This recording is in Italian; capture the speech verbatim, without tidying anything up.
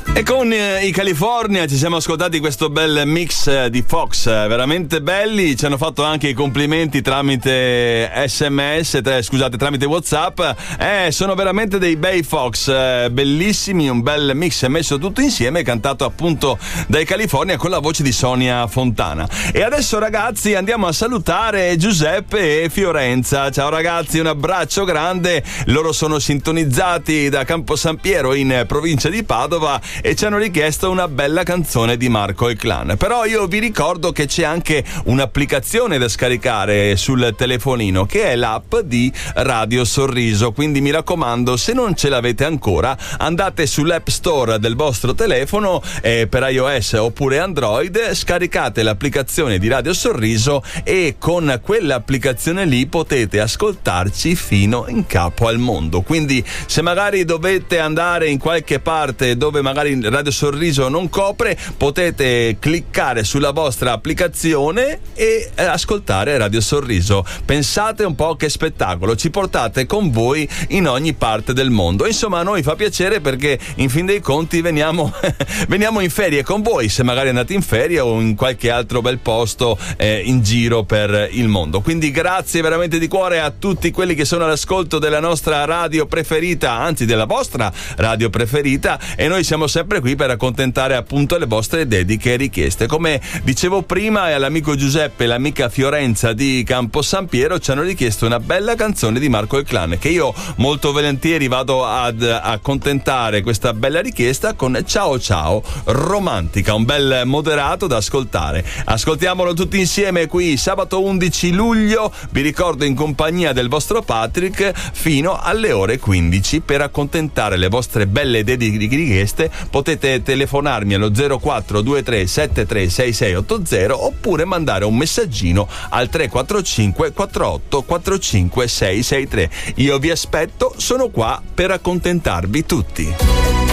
E con eh, i California ci siamo ascoltati questo bel mix eh, di Fox, eh, veramente belli. Ci hanno fatto anche i complimenti tramite sms, tra, scusate, tramite WhatsApp. Eh, sono veramente dei bei Fox, eh, bellissimi, un bel mix messo tutto insieme, cantato appunto dai California con la voce di Sonia Fontana. E adesso ragazzi andiamo a salutare Giuseppe e Fiorenza. Ciao ragazzi, un abbraccio grande. Loro sono sintonizzati da Campo San Piero in provincia di Padova e ci hanno richiesto una bella canzone di Marco e Clan. Però io vi ricordo che c'è anche un'applicazione da scaricare sul telefonino, che è l'app di Radio Sorriso, quindi mi raccomando, se non ce l'avete ancora, andate sull'App Store del vostro telefono eh, per iOS oppure Android, scaricate l'applicazione di Radio Sorriso e con quell'applicazione lì potete ascoltarci fino in capo al mondo. Quindi se magari dovete andare in qualche parte dove magari Radio Sorriso non copre, potete cliccare sulla vostra applicazione e ascoltare Radio Sorriso. Pensate un po' che spettacolo, ci portate con voi in ogni parte del mondo. Insomma, a noi fa piacere perché in fin dei conti veniamo veniamo in ferie con voi, se magari andate in ferie o in qualche altro bel posto eh, in giro per il mondo. Quindi grazie veramente di cuore a tutti quelli che sono all'ascolto della nostra radio preferita, anzi della vostra radio preferita, e noi siamo sempre qui per accontentare appunto le vostre dediche e richieste. Come dicevo prima, all'amico Giuseppe e l'amica Fiorenza di Campo San Piero ci hanno richiesto una bella canzone di Marco e Clan, che io molto volentieri vado ad accontentare questa bella richiesta con Ciao Ciao Romantica, un bel moderato da ascoltare. Ascoltiamolo tutti insieme qui sabato undici luglio, vi ricordo, in compagnia del vostro Patrick fino alle ore quindici. Per accontentare le vostre belle dediche richieste potete telefonarmi allo zero quattro due tre sette tre sei sei otto zero oppure mandare un messaggino al tre quattro cinque quattro otto quattro cinque sei sei tre. Io vi aspetto, sono qua per accontentarvi tutti.